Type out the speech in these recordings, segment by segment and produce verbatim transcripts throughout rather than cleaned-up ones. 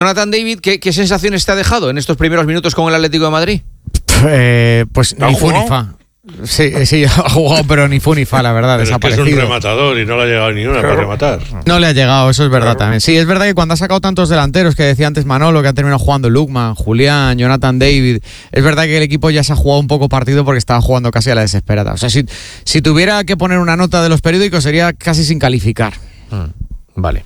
Jonathan David, ¿qué, qué sensaciones te ha dejado en estos primeros minutos con el Atlético de Madrid? Eh, pues ni fu ni fa. Sí, sí, ha jugado, pero ni fu ni fa, la verdad, pero desaparecido. Es que es un rematador y no le ha llegado ni una claro. para rematar. No le ha llegado, eso es verdad claro. también. Sí, es verdad que cuando ha sacado tantos delanteros, que decía antes Manolo, que ha terminado jugando Lukman, Julián, Jonathan David, es verdad que el equipo ya se ha jugado un poco partido porque estaba jugando casi a la desesperada. O sea, si, si tuviera que poner una nota de los periódicos sería casi sin calificar. Hmm, vale.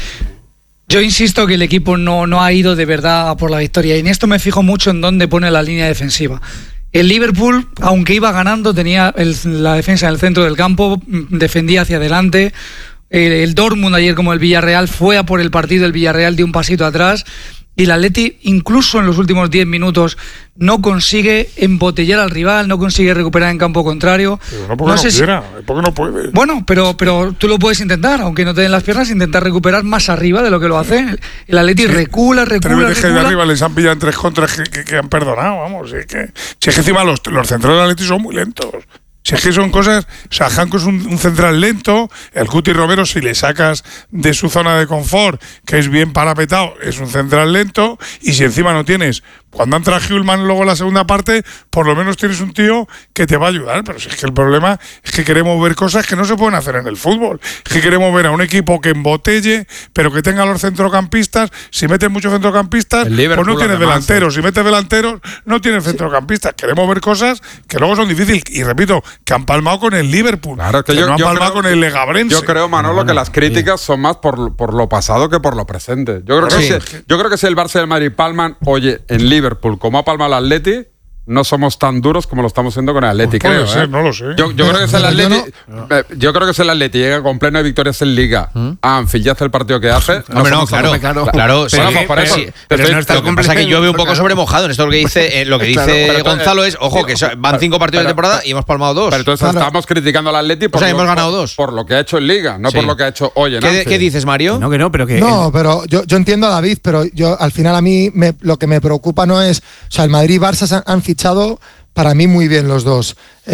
Yo insisto que el equipo no, no ha ido de verdad por la victoria y en esto me fijo mucho en dónde pone la línea defensiva. El Liverpool, aunque iba ganando, tenía el, la defensa en el centro del campo, defendía hacia adelante. El, el Dortmund ayer, como el Villarreal, fue a por el partido, el Villarreal dio un pasito atrás. Y el Atleti, incluso en los últimos diez minutos, no consigue embotellar al rival, no consigue recuperar en campo contrario. Pero no porque no, no sé quiera, si... porque no puede. Bueno, pero, pero tú lo puedes intentar, aunque no te den las piernas, intentar recuperar más arriba de lo que lo hace. El Atleti sí, recula, recula, tres recula. de arriba les han pillado en tres contras que, que, que han perdonado, vamos. Es que, si es que encima los, los centrales del Atleti son muy lentos. Si es que son cosas, o sea, Janko es un, un central lento, el Cuti Romero, si le sacas de su zona de confort, que es bien parapetado, es un central lento, y si encima no tienes, cuando entra Hjulman luego en la segunda parte, por lo menos tienes un tío que te va a ayudar, pero si es que el problema es que queremos ver cosas que no se pueden hacer en el fútbol, es que queremos ver a un equipo que embotelle, pero que tenga los centrocampistas, si metes muchos centrocampistas, pues no tienes delanteros, si metes delanteros, no tienes centrocampistas, queremos ver cosas que luego son difíciles, y repito, que han palmado con el Liverpool, claro, que, que yo, no han yo palmado creo, con el Legabrense. Yo creo, Manolo, bueno, que las críticas sí. son más por, por lo pasado que por lo presente. Yo creo, que sí. si, yo creo que si el Barça y el Madrid palman, oye, en Liverpool, como ha palmado el Atleti, no somos tan duros como lo estamos haciendo con el Atleti, pues creo. Ser, ¿eh? No lo sé. Yo, yo, creo que es el Atleti, no. yo creo que es el Atleti llega con pleno de victorias en Liga. ¿Mm? Ah, Anfield ya hace el partido que hace. No, no, no claro, claro, claro. Pero, bueno, pues por eso, sí, pero estoy, no está lo que pasa es que yo veo un poco sobremojado en esto lo que dice, eh, lo que dice claro, Gonzalo es, ojo, que van cinco partidos pero, de temporada y hemos palmado dos. Pero entonces claro. estamos criticando al Atleti por, o sea, lo, hemos ganado dos. por, por lo que ha hecho en Liga, no sí. por lo que ha hecho hoy en Anfield. ¿Qué dices, Mario? No, que no, pero que no, pero yo, yo entiendo a David, pero yo al final a mí me, lo que me preocupa no es, o sea, el Madrid y Barça han, han fichado para mí muy bien los dos.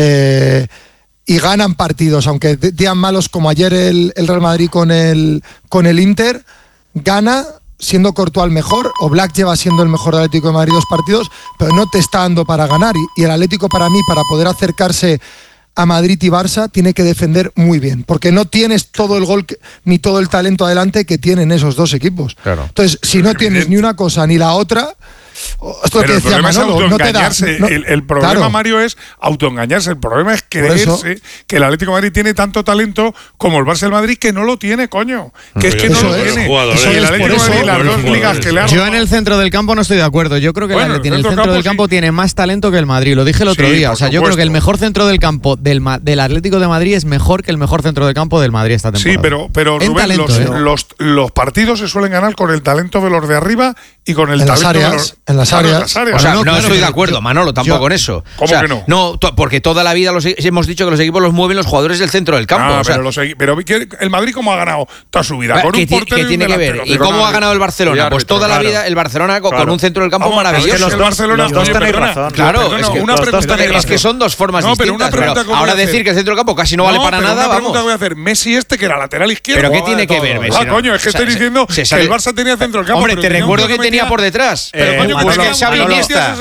Eh, y ganan partidos, aunque días malos como ayer el, el Real Madrid con el, con el Inter, gana siendo Courtois el mejor, o Black lleva siendo el mejor del Atlético de Madrid dos partidos, pero no te está dando para ganar. Y, y el Atlético para mí, para poder acercarse a Madrid y Barça, tiene que defender muy bien, porque no tienes todo el gol que, ni todo el talento adelante que tienen esos dos equipos. Claro. Entonces, si no tienes ni una cosa ni la otra... Esto pero que el decía problema Manolo, es autoengañarse. No te da, no, el, el problema, claro. Mario, es autoengañarse. El problema es creerse que el Atlético de Madrid tiene tanto talento como el Barça del Madrid, que no lo tiene, coño. Que es que eso no lo es. tiene. Eso y el es, Atlético de Madrid, las dos ligas que le ha Yo en el centro del campo no estoy de acuerdo. Yo creo que bueno, el Atleti en el centro, centro del campo sí. tiene más talento que el Madrid. Lo dije el otro sí, día. O sea, yo supuesto. creo que el mejor centro del campo del, del Atlético de Madrid es mejor que el mejor centro del campo del Madrid esta temporada. Sí, pero, pero Rubén, talento, los, ¿eh? los, los partidos se suelen ganar con el talento de los de arriba y con el en talento las áreas, de los, en las claro, áreas. En las áreas. O sea, no, no claro, estoy de acuerdo, Manolo, tampoco yo, en eso. ¿Cómo o sea, que no? No, porque toda la vida los, hemos dicho que los equipos los mueven los jugadores del centro del campo. Ah, o sea, pero, los, pero el Madrid, ¿cómo ha ganado toda su vida? Con ¿Qué, un portero ¿qué tiene y un que ver? delantero. ¿Y cómo ha ganado el Barcelona? Pues toda la vida el Barcelona con, claro. con un centro del campo Vamos, maravilloso. Es que los, Barcelona, los dos tenéis razón. Claro, perdona, es que, una los dos tenéis es que son dos formas no, pero distintas. Una pregunta pero ahora decir que el centro del campo casi no, no vale para pero nada, una pregunta vamos. voy a hacer. Messi este, que era lateral izquierdo. ¿Pero qué tiene que ver Messi? Ah, coño, es que estoy diciendo que el Barça tenía centro del campo. Hombre, te recuerdo que tenía por detrás. Pero coño, Busquets, Xavi, Iniesta.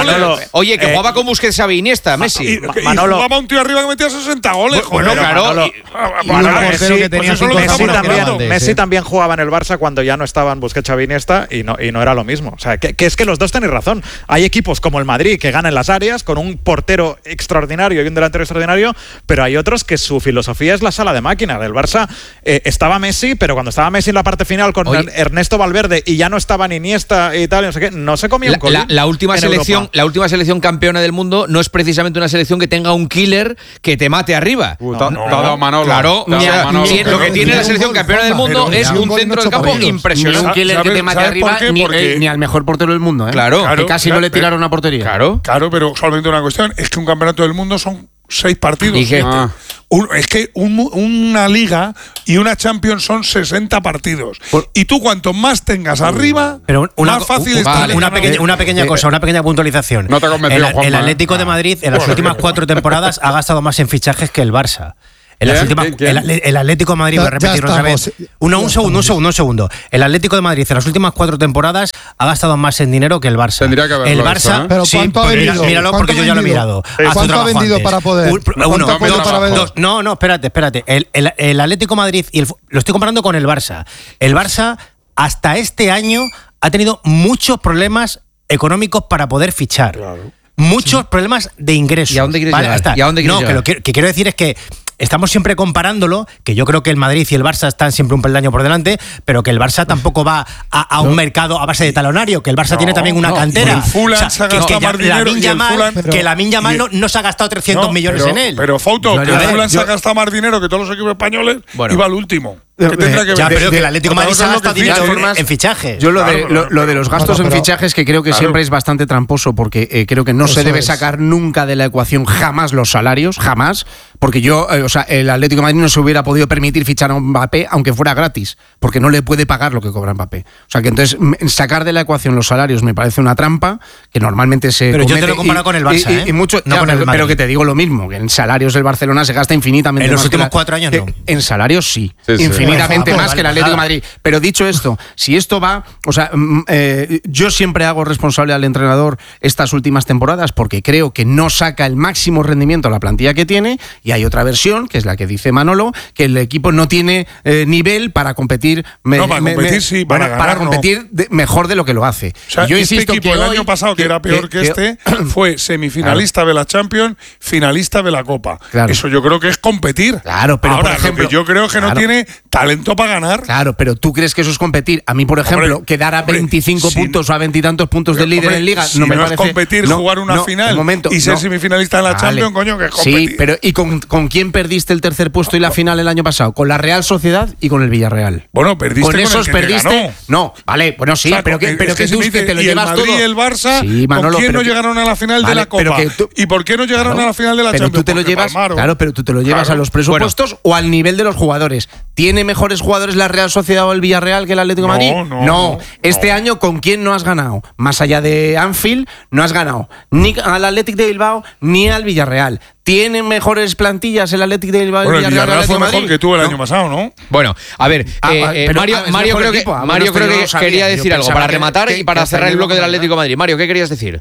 Oye, que jugaba con Busquets, Xavi, Iniesta, Messi. Y jugaba un tío arriba que metía sesenta goles. Bueno, claro. Messi también jugaba en el Barça cuando ya no estaban Busquets, Xavi, Iniesta y no, y no era lo mismo. O sea, que, que es que los dos tenéis razón. Hay equipos como el Madrid que ganan las áreas con un portero extraordinario y un delantero extraordinario, pero hay otros que su filosofía es la sala de máquinas. Del Barça eh, estaba Messi, pero cuando estaba Messi en la parte final con Oye, Ernesto Valverde y ya no estaba ni Iniesta y tal, no sé qué, no se comía un la, la, la última selección, la última selección campeona del mundo no es precisamente una selección que tenga un killer que te mate arriba. Uh, no, no, no, Manolo. Claro, no, mira, Manolo. Ni, lo que tiene la selección campeona del mundo es un centro del campo impresionante. Ni un killer que te mate arriba, ni, eh, ni al mejor portero del mundo, ¿eh? Claro, claro que casi claro, no le tiraron a portería. Claro, claro, pero solamente una cuestión es que un campeonato del mundo son seis partidos. ¿Y qué? Ah. Un, es que un, una liga y una Champions son sesenta partidos. Por, y tú cuanto más tengas arriba, pero una, más fácil uh, está. Vale, una, pequeña, una pequeña cosa, una pequeña puntualización. No te ha convencido, el, Juanma, el Atlético de Madrid en las últimas cuatro temporadas ha gastado más en fichajes que el Barça. En las últimas, el, el Atlético de Madrid, voy a repetirlo otra vez. Uno, un segundo, un segundo, un segundo. El Atlético de Madrid en las últimas cuatro temporadas ha gastado más en dinero que el Barça. Tendría que haberlo El Barça, hecho, ¿eh? Pero ¿cuánto sí, ha vendido? Míralo porque yo ya lo he mirado. ¿Cuánto ha vendido para poder? Uno, ¿Cuánto dos, para vender? dos, no, no, espérate, espérate. El, el, el Atlético de Madrid, y el, lo estoy comparando con el Barça. El Barça, hasta este año, ha tenido muchos problemas económicos para poder fichar. Claro. Muchos sí. problemas de ingresos. ¿Y a dónde quieres ¿vale? llegar? ¿Y a dónde quieres no, llegar? que lo que, que quiero decir es que estamos siempre comparándolo, que yo creo que el Madrid y el Barça están siempre un peldaño por delante, pero que el Barça tampoco va a, a un no. mercado a base de talonario, que el Barça no, tiene también una no, cantera. El Fulham o sea, se ha gastado más dinero y el Fulham, que Lamine Yamal no, no se ha gastado trescientos no, millones pero, en él. Pero Fauto, no, que el Fulham se ha yo, gastado más dinero que todos los equipos españoles bueno. y va al último. Que tendrá que ya, ver. Pero que el Atlético de Madrid se ha gastado dinero en, en fichajes. Yo lo de, lo, lo de los gastos en fichajes, que creo que claro. siempre es bastante tramposo, porque eh, creo que no Eso se debe es. sacar nunca de la ecuación jamás los salarios, jamás, porque yo, eh, o sea, el Atlético de Madrid no se hubiera podido permitir fichar a Mbappé aunque fuera gratis, porque no le puede pagar lo que cobra Mbappé. O sea, que entonces sacar de la ecuación los salarios me parece una trampa que normalmente se Pero yo te lo comparo y, con el Barça, y, ¿eh? Y, y mucho, no ya, con pero, el pero que te digo lo mismo, que en salarios el Barcelona se gasta infinitamente más. En los más últimos la, cuatro años no. En salarios sí, sí, sí. infinitamente sí. más vale, que el Atlético de Madrid. Pero dicho esto, si esto va, o sea, eh, yo siempre hago responsable al entrenador estas últimas temporadas porque creo que no saca el máximo rendimiento a la plantilla que tiene, y hay otra versión, que es la que dice Manolo, que el equipo no tiene eh, nivel para competir, me, no, para me, competir me, sí, para, bueno, ganar, para competir no. de, mejor de lo que lo hace. O sea, yo este insisto equipo que el hoy, año pasado, que, que era peor que, que este, que, fue semifinalista claro. de la Champions, finalista de la Copa. Claro. Eso yo creo que es competir. Claro, pero ahora, por ejemplo, lo que yo creo que claro. no tiene talento para ganar. Claro, pero tú crees que eso es competir. A mí, por ejemplo, hombre, quedar a veinticinco hombre, puntos si, o a veintitantos puntos del líder hombre, en Liga si no me no parece. Es competir, no, jugar una no, final momento, y ser no. semifinalista en la vale. Champions, coño, que es competir. Sí, pero ¿y con, con quién perdiste el tercer puesto y la final el año pasado? Con la Real Sociedad y con el Villarreal. Bueno, perdiste con, con esos el que perdiste. Te ganó. No, vale, bueno, sí, o sea, pero que, pero que, que tú dice, te lo y llevas el Madrid todo. Y el Barça, sí, Manolo, ¿con quién no que, llegaron a la final vale, de la Copa? Tú, ¿Y por qué no llegaron claro, a la final de la pero Champions? Tú te lo llevas, claro, pero tú te lo llevas claro. a los presupuestos bueno. o al nivel de los jugadores. ¿Tiene mejores jugadores la Real Sociedad o el Villarreal que el Atlético de Madrid? No, no, no. no. Este no. año, ¿con quién no has ganado? Más allá de Anfield, no has ganado ni al Athletic de Bilbao ni al Villarreal. ¿Tienen mejores plantillas el Athletic de Bilbao? Bueno, el Villarreal, Villarreal fue Madrid? mejor que tú el ¿no? año pasado, ¿no? Bueno, a ver, ah, eh, eh, pero, Mario, ah, Mario creo equipo. que, Mario creo que no quería decir algo para rematar que, y para que cerrar el bloque del Atlético de Madrid. Mario, ¿qué querías decir?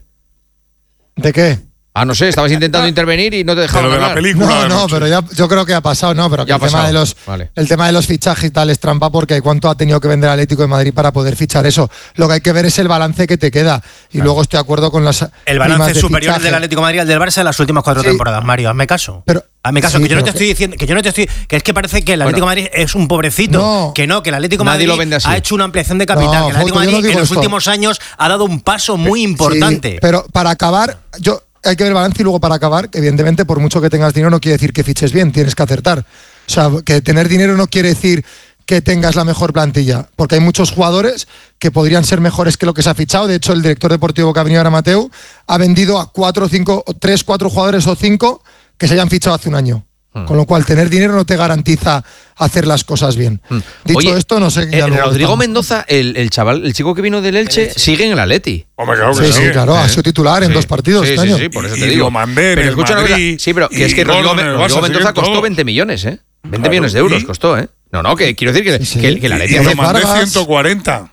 ¿De qué? Ah, no sé, estabas intentando intervenir y no te dejaron de hablar. la película. No, no, pero ya, yo creo que ha pasado, no, pero que ya el, tema de los, vale. el tema de los fichajes y tal es trampa porque cuánto ha tenido que vender el Atlético de Madrid para poder fichar eso. Lo que hay que ver es el balance que te queda. Y claro. luego estoy de acuerdo con las. El balance superior del Atlético de Madrid al del Barça en las últimas cuatro sí. temporadas, Mario, hazme caso. Pero, hazme caso, sí, que yo no te que, estoy diciendo, que yo no te estoy. Que es que parece que el Atlético de bueno, Madrid es un pobrecito. No, que no, que el Atlético de Madrid ha hecho una ampliación de capital. No, que el Atlético de Madrid no en los esto. últimos años ha dado un paso muy importante. Sí, pero para acabar, yo. Hay que ver el balance y luego para acabar, que evidentemente por mucho que tengas dinero no quiere decir que fiches bien, tienes que acertar. O sea, que tener dinero no quiere decir que tengas la mejor plantilla, porque hay muchos jugadores que podrían ser mejores que lo que se ha fichado. De hecho, el director deportivo que ha venido ahora, Mateu, ha vendido a cuatro, cinco, tres, cuatro jugadores o cinco que se hayan fichado hace un año. Hmm. Con lo cual, tener dinero no te garantiza hacer las cosas bien. Hmm. Dicho Oye, esto, no sé... Eh, Rodrigo estamos. Mendoza, el, el chaval, el chico que vino del Elche, el sigue en el Atleti. Hombre, claro que sí, sí, sí, claro, ¿eh? ha sido titular en sí. dos partidos sí, este sí, año. Sí, por eso te y digo. Lo mandé pero escucha Madrid, una cosa, sí, pero que es que Rodrigo, Rodrigo Mendoza costó veinte millones, ¿eh? veinte claro, millones de euros y... costó, ¿eh? No, no, que quiero decir que, sí, sí. que, que el Atleti... Y lo mandé ciento cuarenta.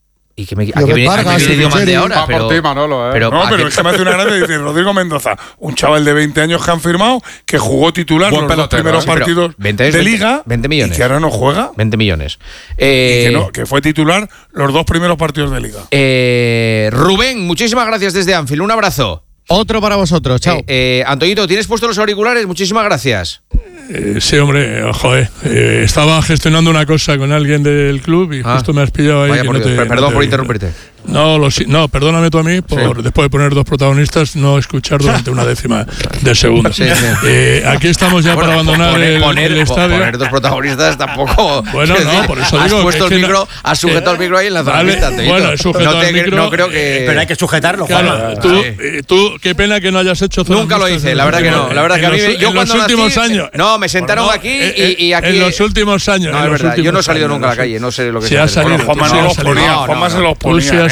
Y que me a que viene a que digo más de ahora, pero, por ti, Manolo, ¿eh? pero no, pero es que me hace una gracia dice Rodrigo Mendoza, un chaval de veinte años que han firmado, que jugó titular en los dos primeros ¿eh? partidos veinte, de Liga, veinte millones. Y que ahora no juega. veinte millones. Eh, y que, no, que fue titular los dos primeros partidos de Liga. Eh, Rubén, muchísimas gracias desde Anfield, un abrazo. Otro para vosotros, chao. Eh, eh, Antoñito, ¿tienes puesto los auriculares? Muchísimas gracias. Eh, sí, hombre, joder, eh, estaba gestionando una cosa con alguien del club y ah, justo me has pillado ahí. Vaya que por no Dios, te, perdón no te por interrumpirte. No, lo, no, perdóname tú a mí por, sí. después de poner dos protagonistas, no escuchar durante una décima de segundo. Sí, sí. Eh, aquí estamos ya bueno, para abandonar poner, el, poner, el estadio. Poner dos protagonistas tampoco. Bueno, no, decir, por eso has digo. Puesto es el que micro, no, has sujetado el micro ahí en la zona vale, vista, bueno, he sujetado no, te, el micro, no creo que. Pero hay que sujetarlo, claro, Juanma. tú, eh, tú, qué pena que no hayas hecho. Nunca lo hice, la verdad que no. La verdad que a mí, yo cuando los últimos años. No, me sentaron aquí y aquí. En los últimos años. No, es verdad. Yo no he salido nunca a la calle, no sé lo que se ha salido. Juanma no los ponía. Juanma se los ponía.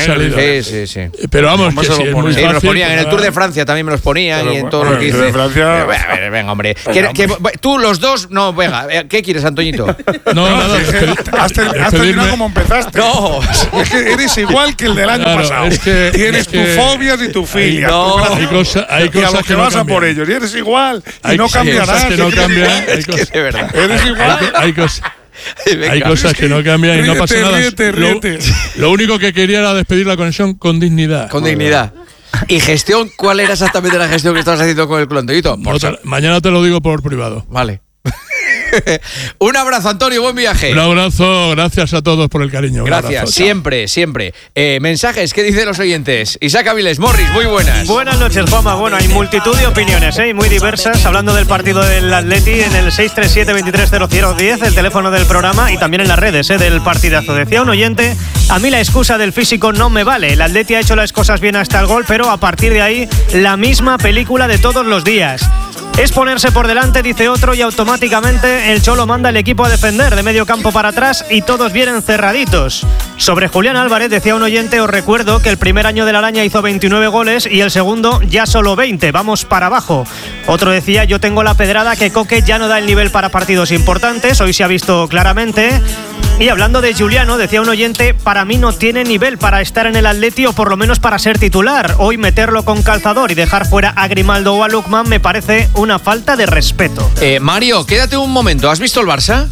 salida. Sí, sí, sí. Pero vamos, que sí, es muy sí, fácil. me los ponían en el Tour de Francia, también me los ponían Pero, y en todo bueno, lo que el Tour hice. de Francia- Pero, a ver, venga, hombre. ¿Qué- qué- tú, los dos, no, venga, ¿qué quieres, Antoñito? No, nada, despedir- Has, ter- has despedirme- terminado como empezaste. No. Es que eres igual que el del año Claro, pasado. es que- Tienes es que- tus fobias y tus filias. No. tus gracias. Hay cosa- hay y a cosas los que que no vas a cambian. por ellos. Y eres igual. Y Hay no cosas cambiarás. que no cambian. Hay Es que cosas- de verdad. Eres igual. Hay cosas. Venga. Hay cosas que no cambian y no Ríete, pasa nada. ríete, Lo- ríete. Lo, único que quería era despedir la conexión con dignidad. Con dignidad. ¿Y gestión? ¿Cuál era exactamente la gestión que estabas haciendo con el club, Antoñito? No Por te- sa- mañana te lo digo por privado. Vale. Un abrazo, Antonio, buen viaje. Un abrazo, gracias a todos por el cariño. Un Gracias, abrazo, chao. siempre, siempre. Eh, mensajes, ¿qué dicen los oyentes? Isaac Aviles, Morris, muy buenas. Buenas noches, Juanma. Bueno, hay multitud de opiniones, ¿eh? Muy diversas, hablando del partido del Atleti en el seis tres siete, veintitrés cero cero diez, el teléfono del programa, y también en las redes, ¿eh? Del partidazo. Decía un oyente, a mí la excusa del físico no me vale. El Atleti ha hecho las cosas bien hasta el gol, pero a partir de ahí, la misma película de todos los días. Es ponerse por delante, dice otro, y automáticamente el Cholo manda al equipo a defender de medio campo para atrás y todos vienen cerraditos. Sobre Julián Álvarez, decía un oyente, os recuerdo que el primer año de la Araña hizo veintinueve goles y el segundo ya solo veinte, vamos para abajo. Otro decía, yo tengo la pedrada que Coque ya no da el nivel para partidos importantes, hoy se ha visto claramente. Y hablando de Giuliano, decía un oyente, para mí no tiene nivel para estar en el Atleti o por lo menos para ser titular. Hoy meterlo con calzador y dejar fuera a Grimaldo o a Lookman me parece una falta de respeto. Eh, Mario, quédate un momento. ¿Has visto el Barça?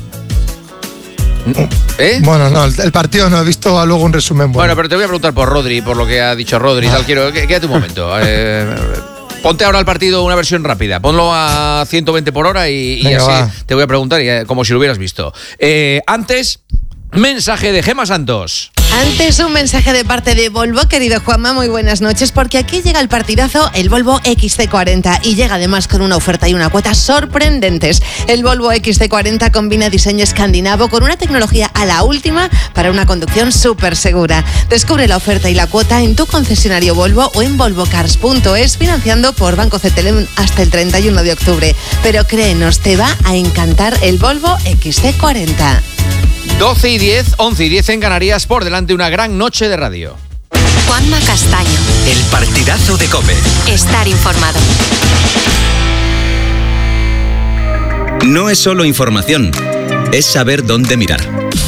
¿Eh? Bueno, no, el, el partido no he visto, luego un resumen bueno. Bueno, pero te voy a preguntar por Rodri, por lo que ha dicho Rodri y tal. Quiero, qu- quédate un momento. Eh, ponte ahora el partido una versión rápida. Ponlo a ciento veinte por hora y, y Venga, así va. te voy a preguntar y, eh, como si lo hubieras visto. Eh, antes, mensaje de Gema Santos. Antes un mensaje de parte de Volvo, querido Juanma, muy buenas noches, porque aquí llega el partidazo, el Volvo X C cuarenta, y llega además con una oferta y una cuota sorprendentes. El Volvo X C cuarenta combina diseño escandinavo con una tecnología a la última para una conducción súper segura. Descubre la oferta y la cuota en tu concesionario Volvo o en volvocars punto es, financiando por Banco C T L M hasta el treinta y uno de octubre. Pero créenos, te va a encantar el Volvo X C cuarenta. doce y diez, once y diez en Canarias, por delante una gran noche de radio. Juanma Castaño. El partidazo de COPE. Estar informado. No es solo información, es saber dónde mirar.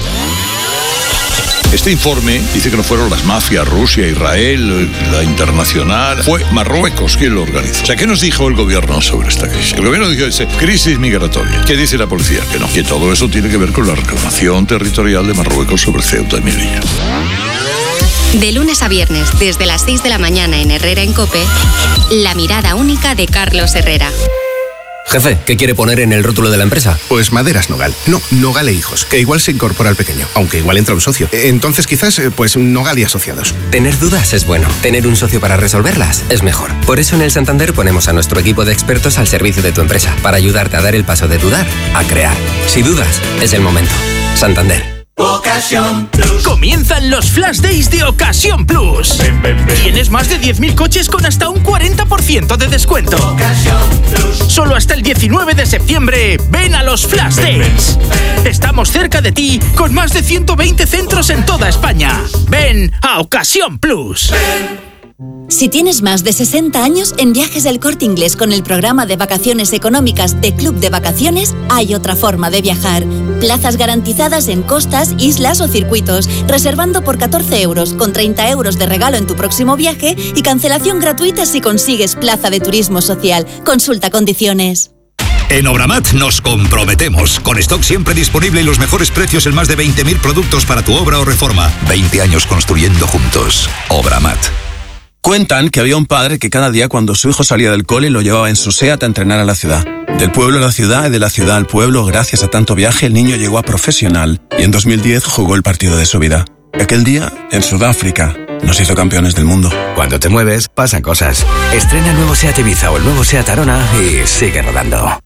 Este informe dice que no fueron las mafias, Rusia, Israel, la internacional, fue Marruecos quien lo organizó. O sea, ¿qué nos dijo el gobierno sobre esta crisis? El gobierno dijo, dice, crisis migratoria. ¿Qué dice la policía? Que no, que todo eso tiene que ver con la reclamación territorial de Marruecos sobre Ceuta y Melilla. De lunes a viernes, desde las seis de la mañana en Herrera en COPE, la mirada única de Carlos Herrera. Jefe, ¿qué quiere poner en el rótulo de la empresa? Pues Maderas Nogal. No, Nogal e Hijos, que igual se incorpora al pequeño, aunque igual entra un socio. Entonces quizás, eh, pues Nogal y Asociados. Tener dudas es bueno. Tener un socio para resolverlas es mejor. Por eso en el Santander ponemos a nuestro equipo de expertos al servicio de tu empresa, para ayudarte a dar el paso de dudar a crear. Si dudas, es el momento. Santander. Ocasión Plus. Comienzan los Flash Days de Ocasión Plus. Ven, ven, ven. Tienes más de diez mil coches con hasta un cuarenta por ciento de descuento. Ocasión Plus. Solo hasta el diecinueve de septiembre, ven a los Flash ven, Days. Ven, ven. Estamos cerca de ti con más de ciento veinte centros en toda España. Ven a Ocasión Plus. Ven. Si tienes más de sesenta años, en Viajes del Corte Inglés con el programa de vacaciones económicas de Club de Vacaciones, hay otra forma de viajar. Plazas garantizadas en costas, islas o circuitos, reservando por catorce euros, con treinta euros de regalo en tu próximo viaje y cancelación gratuita si consigues plaza de turismo social. Consulta condiciones. En Obramat nos comprometemos, con stock siempre disponible y los mejores precios en más de veinte mil productos para tu obra o reforma. veinte años construyendo juntos. Obramat. Cuentan que había un padre que cada día cuando su hijo salía del cole lo llevaba en su SEAT a entrenar a la ciudad. Del pueblo a la ciudad y de la ciudad al pueblo, gracias a tanto viaje, el niño llegó a profesional y en dos mil diez jugó el partido de su vida. Aquel día, en Sudáfrica, nos hizo campeones del mundo. Cuando te mueves, pasan cosas. Estrena el nuevo SEAT Ibiza o el nuevo SEAT Arona y sigue rodando.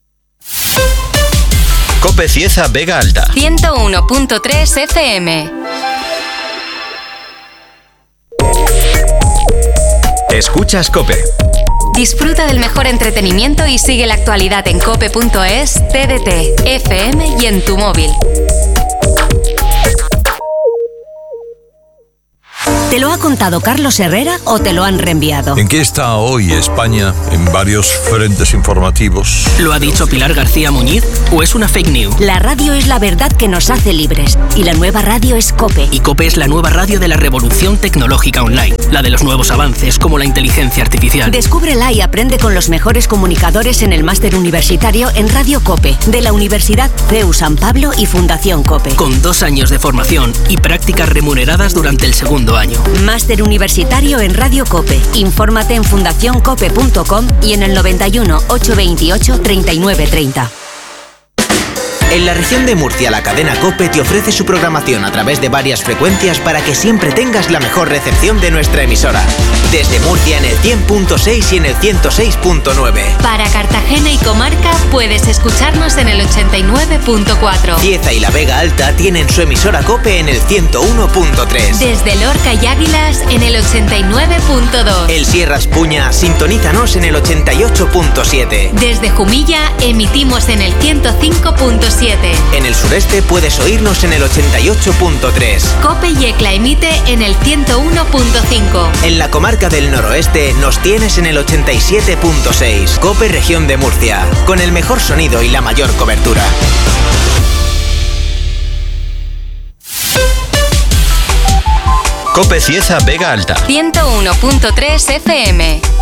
COPE Cieza Vega Alta. ciento uno punto tres F M. Escuchas COPE. Disfruta del mejor entretenimiento y sigue la actualidad en cope punto es, T D T, F M y en tu móvil. ¿Te lo ha contado Carlos Herrera o te lo han reenviado? ¿En qué está hoy España en varios frentes informativos? ¿Lo ha dicho Pilar García Muñiz o es una fake news? La radio es la verdad que nos hace libres y la nueva radio es COPE. Y COPE es la nueva radio de la revolución tecnológica online, la de los nuevos avances como la inteligencia artificial. Descúbrela y aprende con los mejores comunicadores en el máster universitario en Radio COPE de la Universidad C E U San Pablo y Fundación COPE. Con dos años de formación y prácticas remuneradas durante el segundo año. Máster universitario en Radio COPE. Infórmate en fundación cope punto com y en el noventa y uno, ochocientos veintiocho, treinta y nueve treinta. En la región de Murcia, la cadena COPE te ofrece su programación a través de varias frecuencias para que siempre tengas la mejor recepción de nuestra emisora. Desde Murcia en el cien punto seis y en el ciento seis punto nueve. Para Cartagena y comarca puedes escucharnos en el ochenta y nueve punto cuatro. Cieza y la Vega Alta tienen su emisora COPE en el ciento uno punto tres. Desde Lorca y Águilas en el ochenta y nueve punto dos. El Sierras Puña, sintonízanos en el ochenta y ocho punto siete. Desde Jumilla emitimos en el ciento cinco punto siete. En el sureste puedes oírnos en el ochenta y ocho punto tres. COPE y ECLA emite en el ciento uno punto cinco. En la comarca del noroeste nos tienes en el ochenta y siete punto seis. COPE Región de Murcia, con el mejor sonido y la mayor cobertura. COPE Cieza Vega Alta. ciento uno punto tres F M.